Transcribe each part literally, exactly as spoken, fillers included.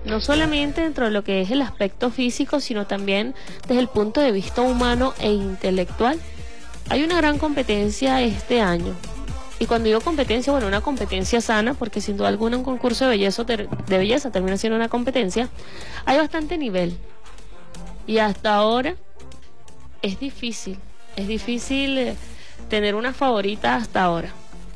no solamente dentro de lo que es el aspecto físico, sino también desde el punto de vista humano e intelectual. Hay una gran competencia este año. Y cuando digo competencia, bueno, una competencia sana, porque sin duda alguna un concurso de belleza, de belleza termina siendo una competencia, hay bastante nivel. Y hasta ahora es difícil, es difícil eh, tener una favorita hasta ahora.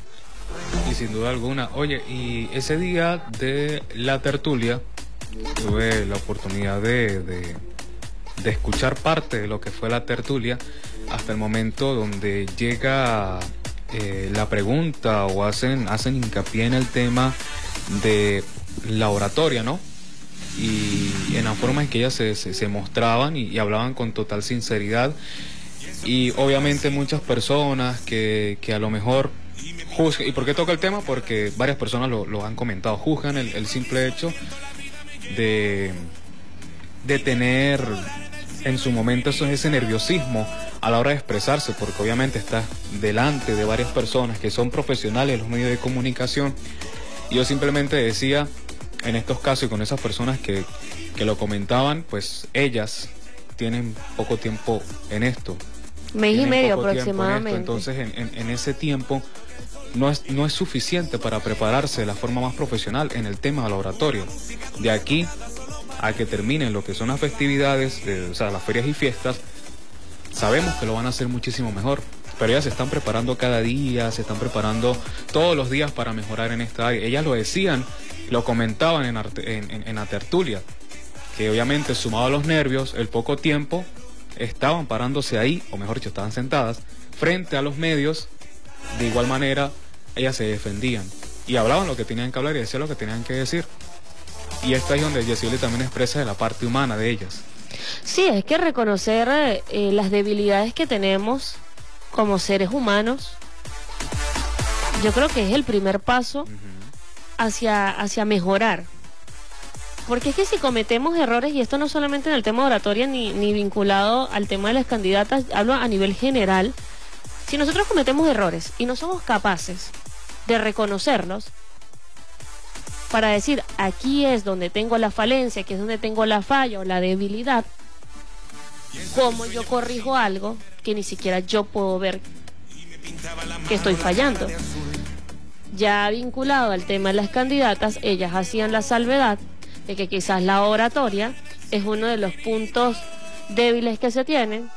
Y sin duda alguna, oye, y ese día de la tertulia, tuve la oportunidad de, de, de escuchar parte de lo que fue la tertulia, hasta el momento donde llega eh, la pregunta o hacen, hacen hincapié en el tema de la oratoria, ¿no? Y en la forma en que ellas se, se, se mostraban y, y hablaban con total sinceridad. Y obviamente muchas personas que, que a lo mejor juzgan. ¿Y por qué toca el tema? Porque varias personas lo, lo han comentado. Juzgan el, el simple hecho de, de tener en su momento eso, ese nerviosismo a la hora de expresarse, porque obviamente estás delante de varias personas que son profesionales en los medios de comunicación. Y yo simplemente decía, en estos casos y con esas personas que, que lo comentaban, pues ellas tienen poco tiempo en esto. Mes y medio aproximadamente. En Entonces en, en, en ese tiempo no es, no es suficiente para prepararse de la forma más profesional en el tema de la oratoria. De aquí a que terminen lo que son las festividades, de, o sea, las ferias y fiestas, sabemos que lo van a hacer muchísimo mejor. Pero ellas se están preparando cada día, se están preparando todos los días para mejorar en esta área. Ellas lo decían, lo comentaban en, arte, en, en, en la tertulia, que obviamente sumado a los nervios, el poco tiempo, estaban parándose ahí, o mejor dicho, estaban sentadas, frente a los medios. De igual manera, ellas se defendían y hablaban lo que tenían que hablar y decían lo que tenían que decir. Y esta es donde Yesili también expresa de la parte humana de ellas. Sí, es que reconocer eh, las debilidades que tenemos como seres humanos, yo creo que es el primer paso uh-huh. hacia, hacia mejorar. Porque es que si cometemos errores, y esto no solamente en el tema de oratoria ni, ni vinculado al tema de las candidatas, hablo a nivel general, si nosotros cometemos errores y no somos capaces de reconocerlos, para decir, aquí es donde tengo la falencia, aquí es donde tengo la falla o la debilidad, ¿cómo yo corrijo algo que ni siquiera yo puedo ver que estoy fallando? Ya vinculado al tema de las candidatas, ellas hacían la salvedad de que quizás la oratoria es uno de los puntos débiles que se tienen.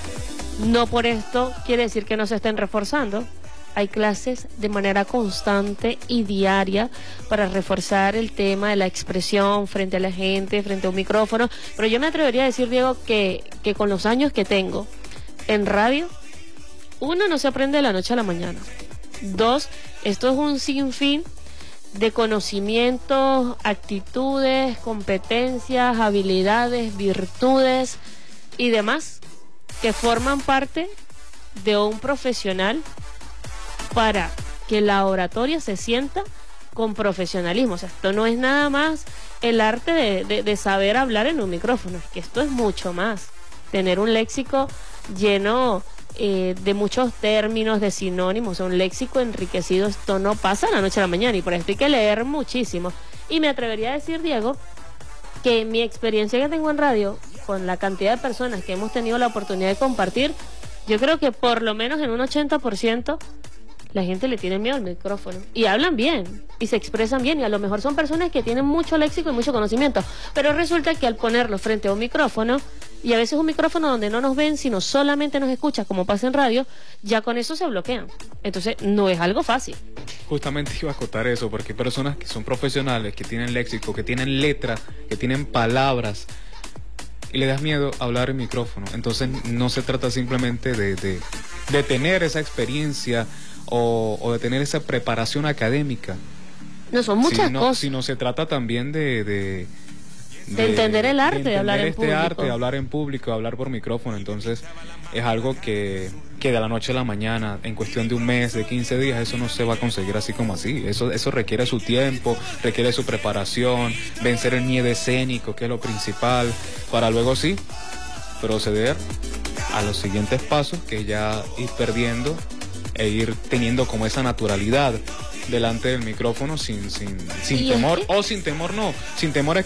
No por esto quiere decir que no se estén reforzando. Hay clases de manera constante y diaria para reforzar el tema de la expresión frente a la gente, frente a un micrófono. Pero yo me atrevería a decir, Diego, que, que con los años que tengo en radio, uno, no se aprende de la noche a la mañana. Dos, esto es un sinfín de conocimientos, actitudes, competencias, habilidades, virtudes y demás que forman parte de un profesional para que la oratoria se sienta con profesionalismo. O sea, esto no es nada más el arte de, de, de saber hablar en un micrófono, que esto es mucho más. Tener un léxico lleno eh, de muchos términos, de sinónimos, o sea, un léxico enriquecido, esto no pasa de la noche a la mañana, y por esto hay que leer muchísimo. Y me atrevería a decir, Diego, que mi experiencia que tengo en radio, con la cantidad de personas que hemos tenido la oportunidad de compartir, yo creo que por lo menos en un ochenta por ciento la gente le tiene miedo al micrófono y hablan bien y se expresan bien, y a lo mejor son personas que tienen mucho léxico y mucho conocimiento, pero resulta que al ponerlo frente a un micrófono, y a veces un micrófono donde no nos ven sino solamente nos escucha, como pasa en radio, ya con eso se bloquean. Entonces no es algo fácil. Justamente iba a acotar eso, porque hay personas que son profesionales, que tienen léxico, que tienen letra, que tienen palabras, y le das miedo hablar en micrófono. Entonces no se trata simplemente de, de, de tener esa experiencia o, o de tener esa preparación académica. No, son muchas sino, cosas. Sino se trata también de... de De, de entender el arte de, de hablar en este público. arte de hablar en público, de hablar por micrófono. Entonces es algo que, que de la noche a la mañana, en cuestión de un mes, de quince días, eso no se va a conseguir así como así. Eso, eso requiere su tiempo, requiere su preparación, vencer el miedo escénico, que es lo principal, para luego sí proceder a los siguientes pasos, que ya ir perdiendo e ir teniendo como esa naturalidad delante del micrófono sin, sin, sin temor, es que... o sin temor no, sin temor